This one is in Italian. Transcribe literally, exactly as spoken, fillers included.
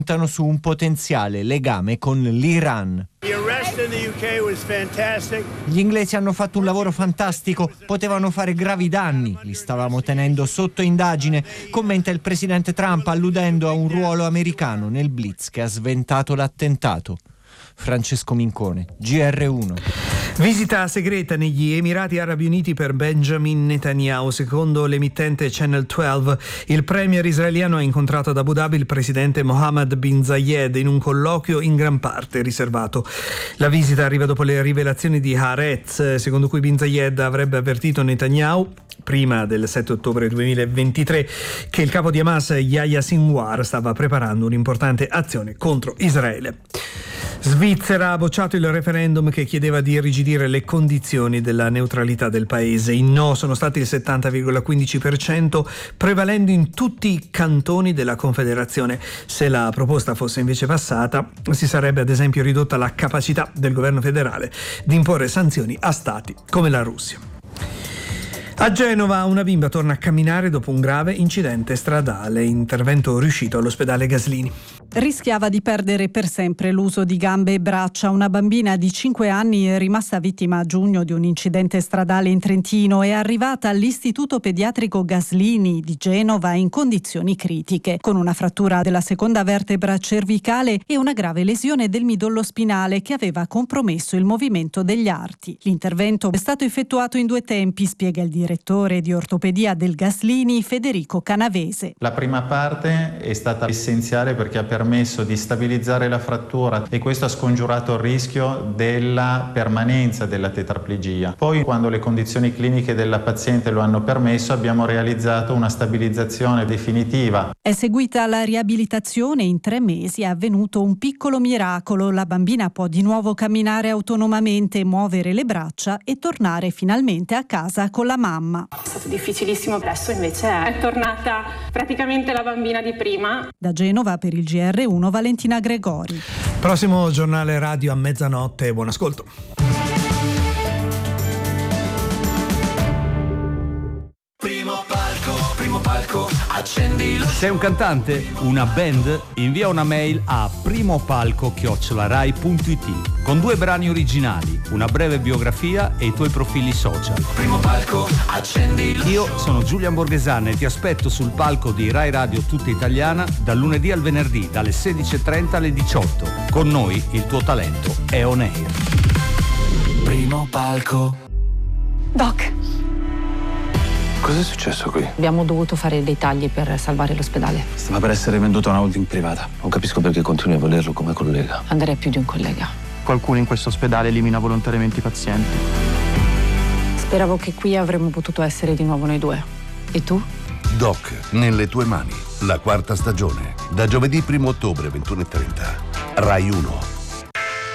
puntano su un potenziale legame con l'Iran. Gli inglesi hanno fatto un lavoro fantastico, potevano fare gravi danni, li stavamo tenendo sotto indagine, commenta il presidente Trump alludendo a un ruolo americano nel blitz che ha sventato l'attentato. Francesco Mincone, G R uno. Visita segreta negli Emirati Arabi Uniti per Benjamin Netanyahu. Secondo l'emittente Channel dodici, il premier israeliano ha incontrato ad Abu Dhabi il presidente Mohammed bin Zayed in un colloquio in gran parte riservato. La visita arriva dopo le rivelazioni di Haaretz, secondo cui bin Zayed avrebbe avvertito Netanyahu prima del sette ottobre duemilaventitré che il capo di Hamas Yahya Sinwar stava preparando un'importante azione contro Israele. Svizzera ha bocciato il referendum che chiedeva di irrigidire le condizioni della neutralità del paese. I no sono stati il settanta virgola quindici per cento, prevalendo in tutti i cantoni della Confederazione. Se la proposta fosse invece passata, si sarebbe ad esempio ridotta la capacità del governo federale di imporre sanzioni a stati come la Russia. A Genova una bimba torna a camminare dopo un grave incidente stradale, intervento riuscito all'ospedale Gaslini. Rischiava di perdere per sempre l'uso di gambe e braccia. Una bambina di cinque anni è rimasta vittima a giugno di un incidente stradale in Trentino. È arrivata all'Istituto Pediatrico Gaslini di Genova in condizioni critiche, con una frattura della seconda vertebra cervicale e una grave lesione del midollo spinale che aveva compromesso il movimento degli arti. L'intervento è stato effettuato in due tempi, spiega il direttore di ortopedia del Gaslini, Federico Canavese. La prima parte è stata essenziale perché ha permesso di stabilizzare la frattura e questo ha scongiurato il rischio della permanenza della tetraplegia. Poi, quando le condizioni cliniche della paziente lo hanno permesso, abbiamo realizzato una stabilizzazione definitiva. È seguita la riabilitazione. In tre mesi è avvenuto un piccolo miracolo. La bambina può di nuovo camminare autonomamente, muovere le braccia e tornare finalmente a casa con la mamma. È stato difficilissimo, adesso invece è tornata praticamente la bambina di prima. Da Genova per il G R uno, Valentina Gregori. Prossimo giornale radio a mezzanotte, buon ascolto. Primo palco, primo palco, accendi lo... Sei un cantante? Una band? Invia una mail a primopalco chiocciola rai punto it con due brani originali, una breve biografia e i tuoi profili social. Primo palco, accendi lo... Io sono Giulian Borghesana e ti aspetto sul palco di Rai Radio Tutta Italiana dal lunedì al venerdì dalle sedici e trenta alle diciotto. Con noi il tuo talento è on air. Primo palco. Doc, Cos'è successo qui? abbiamo dovuto fare dei tagli per salvare l'ospedale. Stava per essere venduto a una holding privata. Non capisco perché continui a volerlo come collega. Andrei più di un collega. Qualcuno in questo ospedale elimina volontariamente i pazienti. Speravo che qui avremmo potuto essere di nuovo noi due. E tu? Doc, nelle tue mani. La quarta stagione. Da giovedì primo ottobre, ventuno e trenta. Rai uno.